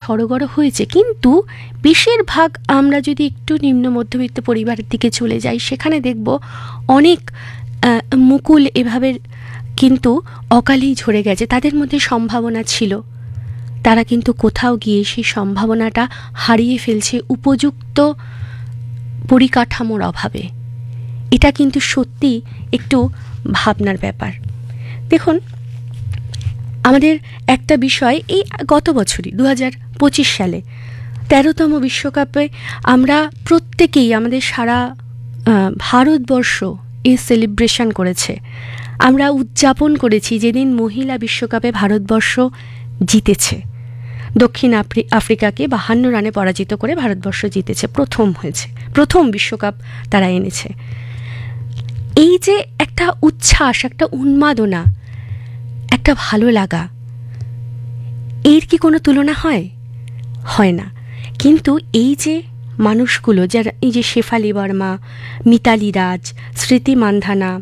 সড়গড় হয়েছে, কিন্তু বেশিরভাগ আমরা যদি একটু নিম্ন মধ্যবিত্ত পরিবারের দিকে চলে যাই, সেখানে দেখব অনেক মুকুল এভাবে কিন্তু অকালেই ঝরে গেছে। তাদের মধ্যে সম্ভাবনা ছিল, তারা কিন্তু কোথাও গিয়ে সেই সম্ভাবনাটা হারিয়ে ফেলছে উপযুক্ত পরিকাঠামোর অভাবে। এটা কিন্তু সত্যি একটু ভাবনার ব্যাপার। দেখুন, আমাদের একটা বিষয়, এই গত বছরই 2025 সালে 13তম বিশ্বকাপে আমরা প্রত্যেকেই, আমাদের সারা ভারতবর্ষ এই সেলিব্রেশন করেছে, আমরা উদযাপন করেছি যেদিন মহিলা বিশ্বকাপে ভারতবর্ষ জিতেছে। দক্ষিণ আফ্রিকাকে 52 রানে পরাজিত করে ভারতবর্ষ জিতেছে, প্রথম হয়েছে, প্রথম বিশ্বকাপ তারা এনেছে। এই যে একটা উচ্ছ্বাস, একটা উন্মাদনা, একটা ভালো লাগা, এর কি কোনো তুলনা হয়? হয় না। কিন্তু এই যে মানুষগুলো, যারা এই যে শেফালি বর্মা, মিতালি রাজ, স্মৃতি মান্ধানা,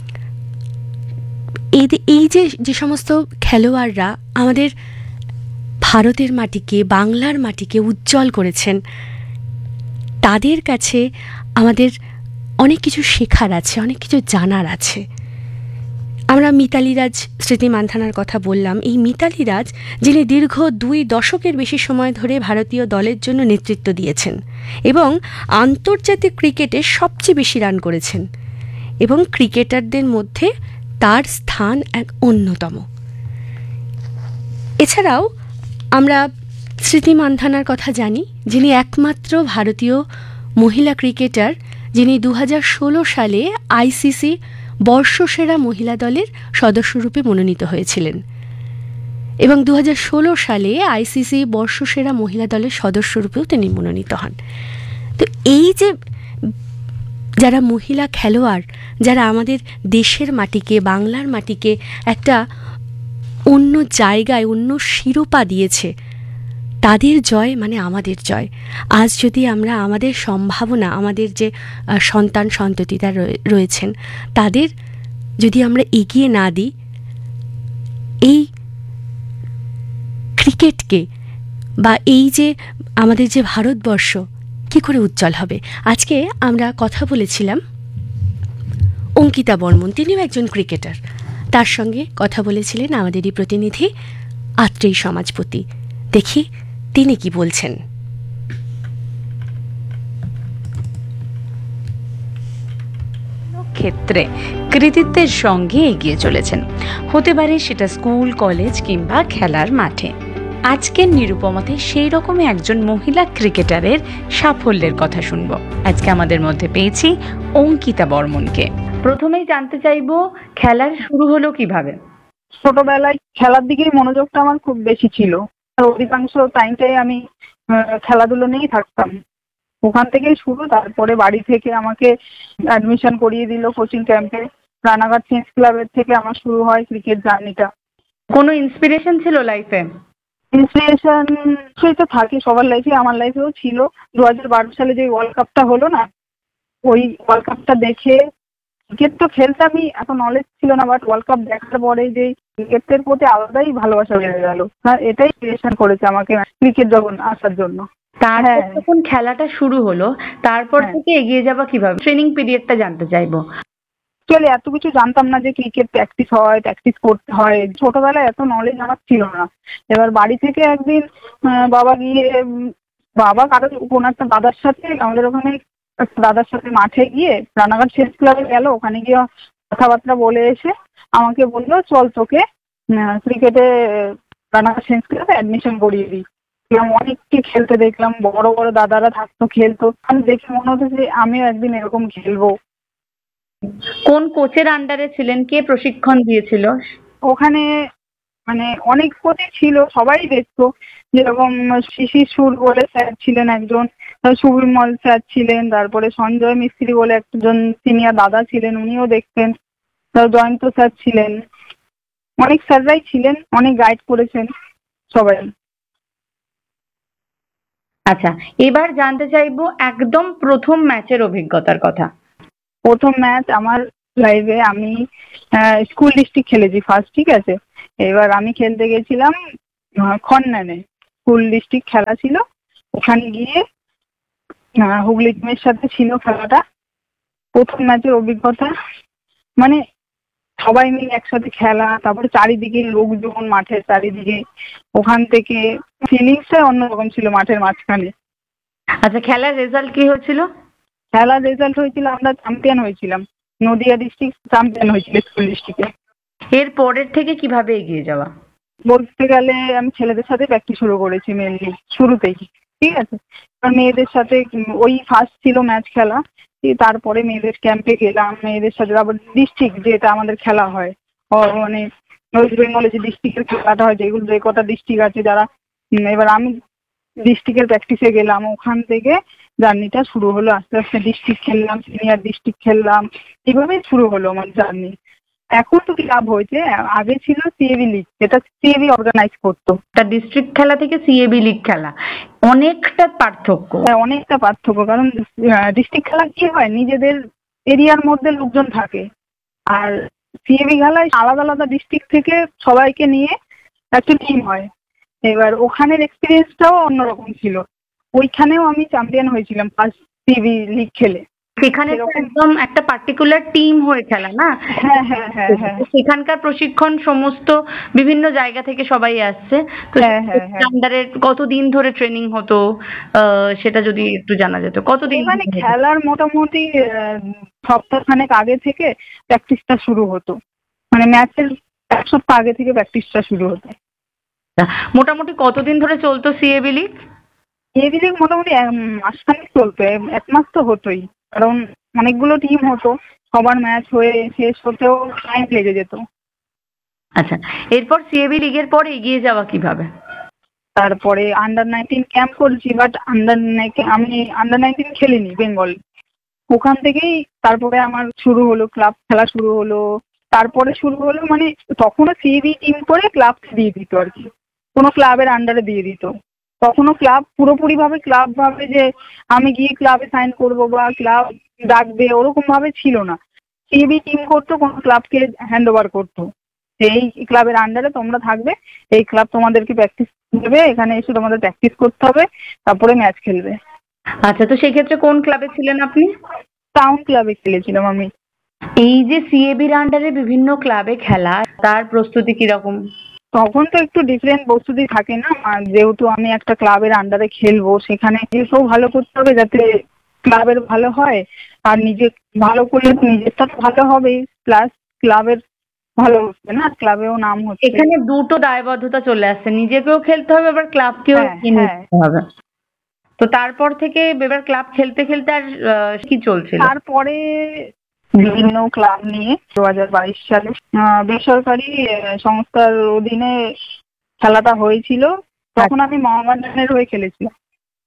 এই যে সমস্ত খেলোয়াড়রা আমাদের ভারতের মাটিকে, বাংলার মাটিকে উজ্জ্বল করেছেন, তাদের কাছে আমাদের অনেক কিছু শেখার আছে, অনেক কিছু জানার আছে। আমরা মিতালি রাজ, স্মৃতি মান্ধানার কথা বললাম। এই মিতালি রাজ, যিনি দীর্ঘ 2 দশকের বেশি সময় ধরে ভারতীয় দলের জন্য নেতৃত্ব দিয়েছেন এবং আন্তর্জাতিক ক্রিকেটে সবচেয়ে বেশি রান করেছেন, এবং ক্রিকেটারদের মধ্যে তার স্থান এক অন্যতম। এছাড়াও আমরা স্মৃতি মান্ধানার কথা জানি, যিনি একমাত্র ভারতীয় মহিলা ক্রিকেটার যিনি 2016 সালে আইসিসি বর্ষসেরা মহিলা দলের সদস্যরূপে মনোনীত হয়েছিলেন, এবং 2016 সালে আইসিসি বর্ষসেরা মহিলা দলের সদস্যরূপেও তিনি মনোনীত হন। তো এই যে যারা মহিলা খেলোয়াড়, যারা আমাদের দেশের মাটিকে, বাংলার মাটিকে একটা অন্য জায়গায়, অন্য শিরোপা দিয়েছে, তাদের জয় মানে আমাদের জয়। আজ যদি আমরা আমাদের সম্ভাবনা, আমাদের যে সন্তান সন্ততিরা রয়েছেন, তাদের যদি আমরা এগিয়ে না দিই, এই ক্রিকেটকে বা এই যে আমাদের যে ভারতবর্ষ কী করে উজ্জ্বল হবে? আজকে আমরা কথা বলেছিলাম অঙ্কিতা বর্মন, তিনিও একজন ক্রিকেটার। তার সঙ্গে কথা বলেছিলেন আমাদেরই প্রতিনিধি আত্রেয় সমাজপতি। দেখি তিনি কি বলছেন। ক্ষেত্রে কৃতিত্বের সঙ্গে এগিয়ে চলেছেন, হতে পারে সেটা স্কুল, কলেজ কিংবা খেলার মাঠে। আজকের নিরুপমাতে সেই রকমই একজন মহিলা ক্রিকেটারের সাফল্যের কথা শুনব। আজকে আমাদের মধ্যে পেয়েছি অঙ্কিতা বর্মনকে। প্রথমেই জানতে চাইবো, খেলার শুরু হলো কিভাবে? ছোটবেলায় খেলার দিকেই মনোযোগটা আমার খুব বেশি ছিল, আর অধিকাংশ টাইমটাই আমি খেলাধুলো নিয়েই থাকতাম। ওখান থেকেই শুরু। তারপরে বাড়ি থেকে আমাকে অ্যাডমিশন করিয়ে দিল কোচিং ক্যাম্পে। রানাঘাট চেঞ্জ ক্লাবের থেকে আমার শুরু হয় ক্রিকেট জার্নিটা। কোনো ইন্সপিরেশন ছিল লাইফে? ইন্সপিরেশন তো থাকে সবার লাইফে, আমার লাইফেও ছিল। 2012 সালে যে ওয়ার্ল্ড কাপটা হলো না, ওই ওয়ার্ল্ড কাপটা দেখে, ক্রিকেট তো খেলতামই, এত নলেজ ছিল না, বাট ওয়ার্ল্ড কাপ দেখার পরে যে ক্রিকেটের প্রতি আলাদাই ভালোবাসা বেড়ে গেল। আর এটাই ইন্সপিরেশন করেছে আমাকে ক্রিকেট জগৎ আসার জন্য। তারপর যখন খেলাটা শুরু হলো, তারপর থেকে এগিয়ে যাওয়া কিভাবে? ট্রেনিং পিরিয়ডটা জানতে চাইবো। অ্যাকচুয়ালি এত কিছু জানতাম না যে ক্রিকেট প্র্যাকটিস হয়, প্র্যাকটিস করতে হয়। ছোটবেলায় এত নলেজ আমার ছিল না। এবার বাড়ি থেকে একদিন বাবা গিয়ে, বাবা কারো কোনো একটা দাদার সাথে, আমাদের ওখানে দাদার সাথে মাঠে গিয়ে রানাঘাট চেঞ্জ ক্লাবে গেল। ওখানে গিয়ে কথাবার্তা বলে এসে আমাকে বললো, চল তোকে ক্রিকেটে রানাঘাট চেঞ্জ ক্লাবে অ্যাডমিশন করিয়ে দিই। অনেককে খেলতে দেখলাম, বড় বড় দাদারা থাকতো, খেলতো। আমি দেখে মনে হতো যে আমিও একদিন এরকম খেলবো। কোন কোচের আন্ডারে ছিলেন? কে প্রশিক্ষণ দিয়েছিল? ওখানে মানে অনেক কোচই ছিল, সবাই দেখতো। যেরকম শিশির সুর বলে স্যার ছিলেন একজন, সুবিমল স্যার ছিলেন, তারপরে সঞ্জয় মিস্ত্রি বলে একজন সিনিয়র দাদা ছিলেন, উনিও দেখতেন। জয়ন্ত স্যার ছিলেন, অনেক স্যাররাই ছিলেন, অনেক গাইড করেছেন সবাই। আচ্ছা, এবার জানতে চাইবো একদম প্রথম ম্যাচের অভিজ্ঞতার কথা। প্রথম ম্যাচ আমার লাইফে, আমি স্কুল ডিস্ট্রিক্ট খেলেছি ফার্স্ট, ঠিক আছে। এবার আমি খেলতে গেছিলাম খন্নানে। স্কুল ডিস্ট্রিক্ট খেলা ছিল, ওখানে গিয়ে হুগলি টিমের সাথে ছিল খেলাটা। প্রথম ম্যাচের অভিজ্ঞতা, মানে সবাই মিলে একসাথে খেলা, তারপরে চারিদিকে লোকজন মাঠের চারিদিকে, ওখান থেকে ফিলিংসটাই অন্যরকম ছিল মাঠের মাঝখানে। আচ্ছা, খেলার রেজাল্ট কি হয়েছিল? খেলার রেজাল্ট হয়েছিল আমরা চ্যাম্পিয়ন হয়েছিলাম, নদিয়া ডিস্ট্রিক্ট চ্যাম্পিয়ন হয়েছিল স্কুল ডিস্ট্রিক্টে। এর পরের থেকে কিভাবে এগিয়ে যাওয়া? বলতে গেলে আমি ছেলেদের সাথে প্র্যাকটিস শুরু করেছি মেনলি শুরুতেই, ঠিক আছে। কারণ মেয়েদের সাথে ওই ফার্স্ট ছিল ম্যাচ খেলা, তারপরে মেয়েদের ক্যাম্পে গেলাম, মেয়েদের সাথে আবার ডিস্ট্রিক্ট যেটা আমাদের খেলা হয়, মানে ওয়েস্ট বেঙ্গলে যে ডিস্ট্রিক্টের খেলাটা হয়, যেগুলো যে কটা ডিস্ট্রিক্ট আছে যারা, এবার আমি ডিস্ট্রিক্টের প্র্যাকটিসে গেলাম, ওখান থেকে জার্নিটা শুরু হলো। আস্তে আস্তে ডিস্ট্রিক্ট খেললাম, সিনিয়র ডিস্ট্রিক্ট খেললাম, এইভাবেই শুরু হলো আমার জার্নি। এখন তো ক্লাব হয়েছে, আগে ছিল সিএবি লিগ, যেটা সিএবি অর্গানাইজ করতো। তার ডিস্ট্রিক্ট খেলা থেকে সিএবি লিগ খেলা অনেকটা পার্থক্য। হ্যাঁ, অনেকটা পার্থক্য। কারণ ডিস্ট্রিক্ট খেলা কি হয়, নিজেদের এরিয়ার মধ্যে লোকজন থাকে, আর সিএবি খেলায় আলাদা আলাদা ডিস্ট্রিক্ট থেকে সবাইকে নিয়ে একটা টিম হয়। এবার ওখানের এক্সপিরিয়েন্সটাও অন্যরকম ছিল। ওইখানেও আমি চ্যাম্পিয়ন হয়েছিলাম ফার্স্ট সিএবি লিগ খেলে। সেখানে তো একদম একটা পার্টিকুলার টিম হয়ে খেলা না? হ্যাঁ হ্যাঁ হ্যাঁ হ্যাঁ। সেখানকার প্রশিক্ষণ সমস্ত বিভিন্ন জায়গা থেকে সবাই আসছে তো। হ্যাঁ হ্যাঁ হ্যাঁ। আন্ডারে কতদিন ধরে ট্রেনিং হতো, সেটা যদি একটু জানা যেত। কতদিন? মানে খেলার মোটামুটি সপ্তাহখানেক আগে থেকে প্র্যাকটিসটা শুরু হতো, মানে ম্যাচের এক সপ্তাহ আগে থেকে প্র্যাকটিসটা শুরু হতো। মোটামুটি কতদিন ধরে চলতো সিএবি লিগ? সিএবি লিগ মোটামুটি মাসখানেক চলতো, এক মাস তো হতোই, কারণ অনেকগুলো টিম হতো, সবার ম্যাচ হয়ে শেষ হতেও টাইম লেগে যেত। আচ্ছা, এরপর সিএবি লিগের পর এগিয়ে যাওয়া কিভাবে? তারপরে আন্ডার-19 ক্যাম্প করেছি, বাট আমি আন্ডার-19 খেলিনি বেঙ্গল। ওখান থেকেই তারপরে আমার শুরু হলো, ক্লাব খেলা শুরু হলো। তারপরে শুরু হলো, মানে তখনও সিএবি টিম করে ক্লাব দিয়ে দিত আর কি, কোনো ক্লাবের আন্ডারে দিয়ে দিত। তখনও ক্লাব পুরোপুরি ভাবে ক্লাব ভাবে যে আমি গিয়ে ক্লাবে সাইন করব বা ক্লাব ডাকবে, ওরকম ভাবে ছিল না। সিএবি টিম করতো, কোনো ক্লাবকে হ্যান্ড ওভার করতো, এই ক্লাবের আন্ডারে তোমরা থাকবে, এই ক্লাব তোমাদেরকে প্র্যাকটিস দেবে, এখানে এসে তোমাদের প্র্যাকটিস করতে হবে, তারপরে ম্যাচ খেলবে। আচ্ছা, তো সেই ক্ষেত্রে কোন ক্লাবে ছিলেন আপনি? টাউন ক্লাবে খেলেছিলাম আমি। এই যে সিএবির আন্ডারে বিভিন্ন ক্লাবে খেলা, তার প্রস্তুতি কিরকম? তখন তো একটু ডিফারেন্ট প্রস্তুতি থাকে না, আর যেহেতু আমি একটা ক্লাবের আন্ডারে খেলবো, সেখানে নিজেকেও ভালো করতে হবে যাতে ক্লাবের ভালো হয়, আর নিজে ভালো করলে নিজেরটা তো ভালো হবেই, প্লাস ক্লাবের ভালো হচ্ছে না, ক্লাবেও নাম হচ্ছে। এখানে দুটো দায়বদ্ধতা চলে আসছে, নিজেকেও খেলতে হবে আবার ক্লাবকেও হ্যাঁ, এগিয়ে হ্যাঁ। নিতে হবে। তো তারপর থেকে এবার ক্লাব খেলতে খেলতে আর কি চলছিল? তারপরে বিভিন্ন ক্লাব নিয়ে 2022 সালে বেসরকারি সংস্থার অধীনে খেলাটা হয়েছিল, তখন আমি মোহামেডানের হয়ে খেলেছিলাম।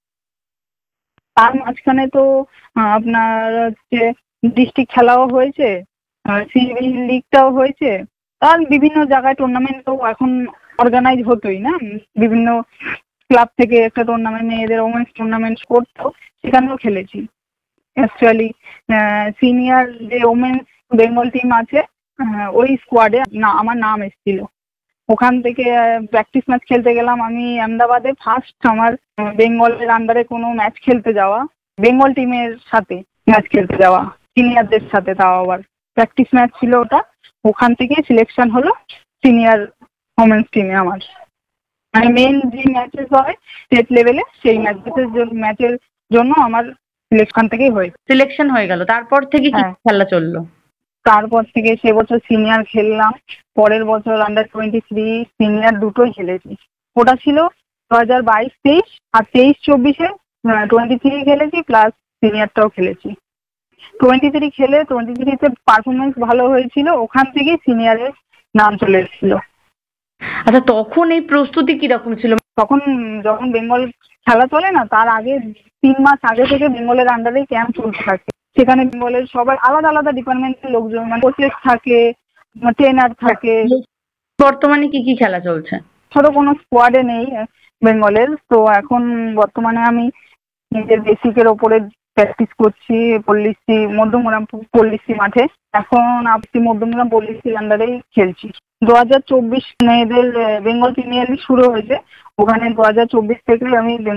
তার মাঝখানে তো আপনার হচ্ছে ডিস্ট্রিক্ট খেলাও হয়েছে, সিএবি লিগটাও হয়েছে, আর বিভিন্ন জায়গায় টুর্নামেন্টও এখন অর্গানাইজ হতোই না, বিভিন্ন ক্লাব থেকে একটা টুর্নামেন্ট, মেয়েদের ওমেন্স টুর্নামেন্ট করতো, সেখানেও খেলেছি। অ্যাকচুয়ালি সিনিয়র যে ওমেন্স বেঙ্গল টিম আছে, ওই স্কোয়াডে আমার নাম এসেছিল। ওখান থেকে প্র্যাকটিস ম্যাচ খেলতে গেলাম আমি আহমেদাবাদে, ফার্স্ট আমার বেঙ্গলের আন্ডারে কোনো ম্যাচ খেলতে যাওয়া, বেঙ্গল টিমের সাথে ম্যাচ খেলতে যাওয়া, সিনিয়রদের সাথে, তাও আবার প্র্যাকটিস ম্যাচ ছিল ওটা। ওখান থেকে সিলেকশন হলো সিনিয়র ওমেন্স টিমে আমার, মানে মেন যে ম্যাচেস হয় স্টেট লেভেলে, সেই ম্যাচের জন্য আমার সিলেকশন থেকেই সিলেকশন হয়ে গেল। তারপর থেকে কি খেলা চললো? তারপর থেকে সে বছর সিনিয়র খেললাম, পরের বছর আন্ডার-23 সিনিয়র দুটোই খেলেছি। ওটা ছিল 2022-23, আর 23-24-এ 23 খেলেছি, প্লাস সিনিয়রটাও খেলেছি। 23 খেলে 23-তে পারফরমেন্স ভালো হয়েছিল, ওখান থেকেই সিনিয়রের নাম চলে এসেছিল। আচ্ছা, তখন এই প্রস্তুতি কিরকম ছিল? তখন যখন বেঙ্গল খেলা চলে না, তার আগে 3 মাস আগে থেকে বেঙ্গলের আন্ডারেই ক্যাম্প চলতে থাকে। সেখানে বেঙ্গলের সবাই আলাদা আলাদা ডিপার্টমেন্টের লোকজন, মানে কোচেস থাকে, ট্রেনার থাকে। বর্তমানে কি কি খেলা চলছে? ছোট কোনো স্কোয়াডে নেই বেঙ্গলের, তো এখন বর্তমানে আমি নিজের বেসিকের ওপরে প্র্যাকটিস করছি পল্লিশ্রী মধ্যমগ্রাম পল্লিশ্রী মাঠে। এখন আপনি মধ্যমগ্রাম পল্লিশ্রীর আন্ডারেই খেলছি। 2024 মেয়েদের বেঙ্গল প্রিমিয়ার লিগ শুরু হয়েছে, ওখানে 2024 থেকে আমি